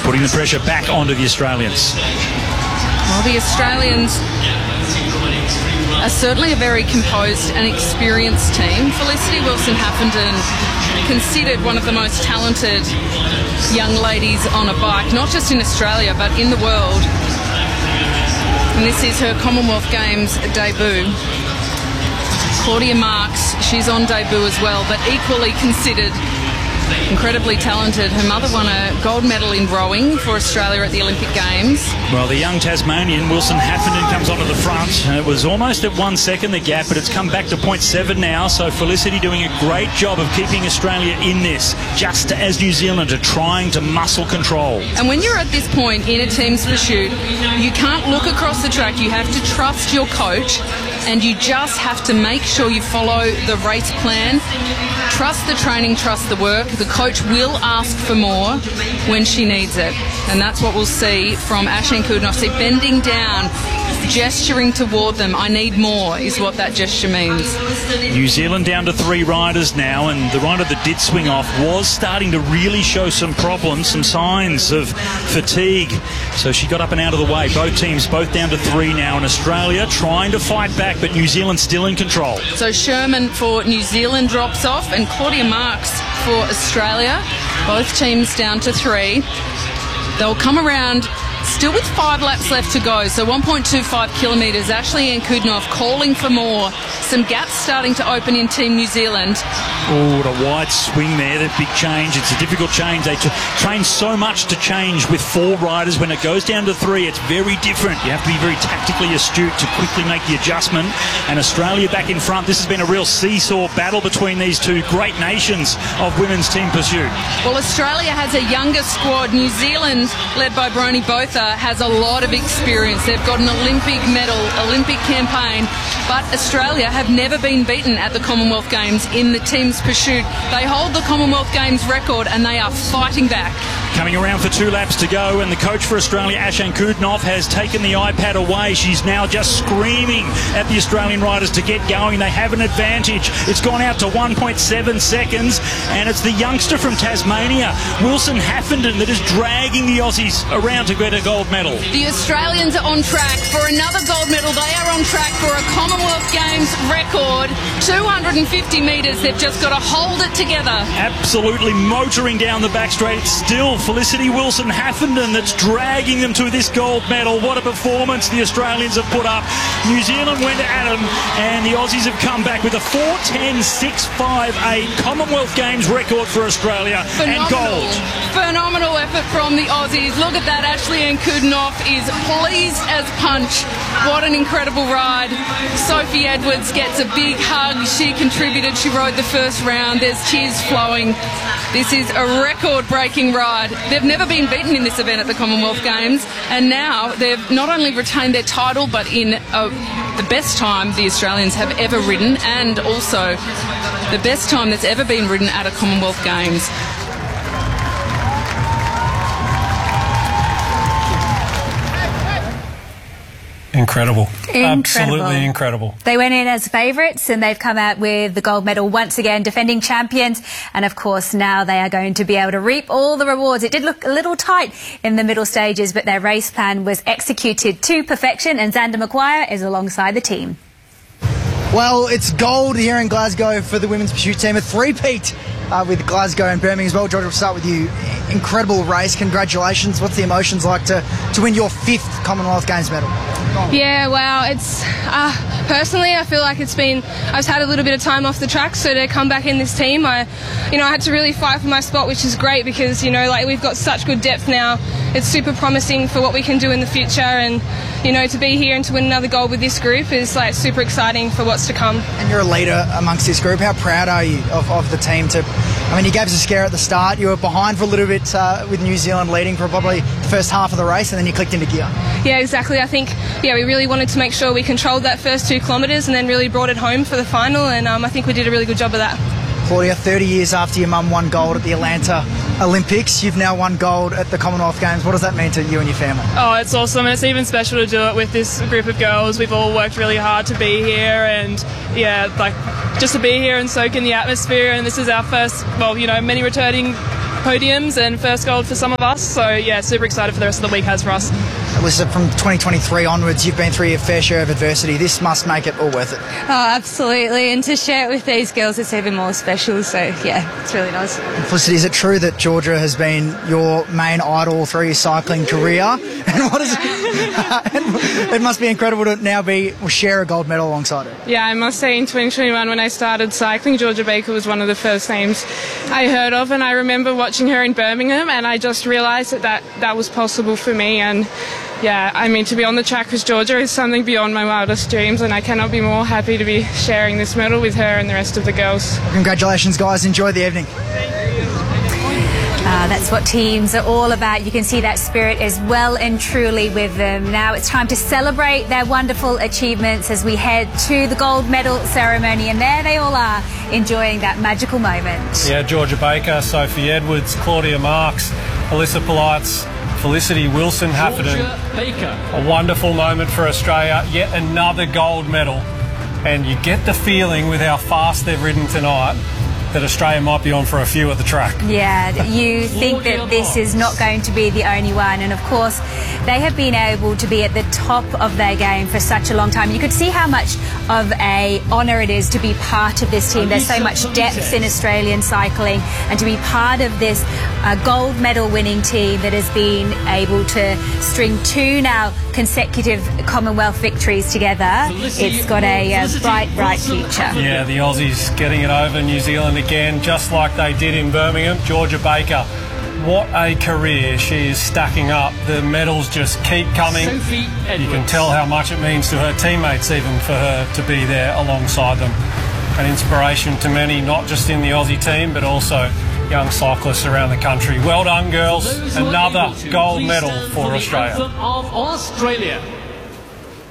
putting the pressure back onto the Australians. Well, the Australians are certainly a very composed and experienced team. Felicity Wilson-Haffenden, considered one of the most talented young ladies on a bike, not just in Australia but in the world. And this is her Commonwealth Games debut. Claudia Marks, she's on debut as well, but equally considered incredibly talented. Her mother won a gold medal in rowing for Australia at the Olympic Games. Well, the young Tasmanian, Wilson-Haffenden, comes onto the front. It was almost at 1 second the gap, but it's come back to 0.7 now. So Felicity doing a great job of keeping Australia in this, just as New Zealand are trying to muscle control. And when you're at this point in a team's pursuit, you can't look across the track. You have to trust your coach, and you just have to make sure you follow the race plan. Trust the training, trust the work. The coach will ask for more when she needs it. And that's what we'll see from Ashane Kudnoff. See, bending down, gesturing toward them. I need more is what that gesture means. New Zealand down to 3 riders now, and the rider that did swing off was starting to really show some problems, some signs of fatigue. So she got up and out of the way. Both teams both down to 3 now, and Australia trying to fight back, but New Zealand still in control. So Sherman for New Zealand drops off, and Claudia Marks for Australia. Both teams down to 3. They'll come around still with 5 laps left to go, so 1.25 kilometres. Ashleigh Kudnoff calling for more. Some gaps starting to open in Team New Zealand. Oh, the wide swing there, that big change. It's a difficult change. They train so much to change with 4 riders. When it goes down to 3, it's very different. You have to be very tactically astute to quickly make the adjustment. And Australia back in front. This has been a real seesaw battle between these two great nations of women's team pursuit. Well, Australia has a younger squad. New Zealand, led by Brodie Botha, has a lot of experience. They've got an Olympic medal, Olympic campaign, but Australia have never been beaten at the Commonwealth Games in the team's pursuit. They hold the Commonwealth Games record, and they are fighting back. Coming around for 2 laps to go, and the coach for Australia, Ashane Kudnoff, has taken the iPad away. She's now just screaming at the Australian riders to get going. They have an advantage. It's gone out to 1.7 seconds, and it's the youngster from Tasmania, Wilson-Haffenden, that is dragging the Aussies around to get a gold medal. The Australians are on track for another gold medal. They are on track for a Commonwealth Games record. 250 metres. They've just got to hold it together. Absolutely motoring down the back straight. Still Felicity Wilson-Haffenden that's dragging them to this gold medal. What a performance the Australians have put up. New Zealand went at them, and the Aussies have come back with a 4:10.658 Commonwealth Games record for Australia. Phenomenal. And gold. Phenomenal effort from the Aussies. Look at that. Ashleigh Kudnoff is pleased as punch. What an incredible ride. Sophie Edwards gets a big hug. She contributed. She rode the first round. There's cheers flowing. This is a record-breaking ride. They've never been beaten in this event at the Commonwealth Games, and now they've not only retained their title, but in the best time the Australians have ever ridden, and also the best time that's ever been ridden at a Commonwealth Games. Incredible. Absolutely incredible. They went in as favourites, and they've come out with the gold medal once again, defending champions. And of course, now they are going to be able to reap all the rewards. It did look a little tight in the middle stages, but their race plan was executed to perfection, and Xander McGuire is alongside the team. Well, it's gold here in Glasgow for the women's pursuit team. A three-peat with Glasgow and Birmingham as well. Georgia, we'll start with you. Incredible race. Congratulations. What's the emotions like to win your 5th Commonwealth Games medal? Yeah, wow. It's personally, I feel like I've had a little bit of time off the track, so to come back in this team, I had to really fight for my spot, which is great because, we've got such good depth now. It's super promising for what we can do in the future, and, to be here and to win another gold with this group is super exciting for what's to come. And you're a leader amongst this group. How proud are you of the team? You gave us a scare at the start. You were behind for a little bit with New Zealand leading for probably the first half of the race, and then you clicked into gear. Yeah, exactly. I think, we really wanted to make sure we controlled that first 2 kilometres and then really brought it home for the final, and I think we did a really good job of that. Claudia, 30 years after your mum won gold at the Atlanta Olympics, you've now won gold at the Commonwealth Games. What does that mean to you and your family? Oh, it's awesome, and it's even special to do it with this group of girls. We've all worked really hard to be here, and just to be here and soak in the atmosphere. And this is our first, many returning podiums and first gold for some of us. So yeah, super excited for the rest of the week has for us. Alyssa, from 2023 onwards, you've been through your fair share of adversity. This must make it all worth it. Oh, absolutely. And to share it with these girls, it's even more special. So, yeah, it's really nice. Felicity, is it true that Georgia has been your main idol through your cycling career? And what is it must be incredible to now share a gold medal alongside her. Yeah, I must say in 2021 when I started cycling, Georgia Baker was one of the first names I heard of, and I remember watching her in Birmingham, and I just realised that was possible for me. And yeah, I mean, to be on the track with Georgia is something beyond my wildest dreams, and I cannot be more happy to be sharing this medal with her and the rest of the girls. Well, congratulations, guys. Enjoy the evening. That's what teams are all about. You can see that spirit is well and truly with them. Now it's time to celebrate their wonderful achievements as we head to the gold medal ceremony, and there they all are enjoying that magical moment. Yeah, Georgia Baker, Sophie Edwards, Claudia Marks, Alyssa Polites, Felicity Wilson-Hafferton. A wonderful moment for Australia, yet another gold medal. And you get the feeling with how fast they've ridden tonight that Australia might be on for a few at the track. Yeah, you think that this is not going to be the only one, and of course they have been able to be at the top of their game for such a long time. You could see how much of a honour it is to be part of this team. There's so much depth in Australian cycling, and to be part of this gold medal winning team that has been able to string 2 now consecutive Commonwealth victories together. It's got a bright future. Yeah, the Aussies getting it over New Zealand again, just like they did in Birmingham. Georgia Baker, what a career she is stacking up. The medals just keep coming. You can tell how much it means to her teammates, even for her to be there alongside them. An inspiration to many, not just in the Aussie team, but also young cyclists around the country. Well done, girls. Another gold medal for Australia.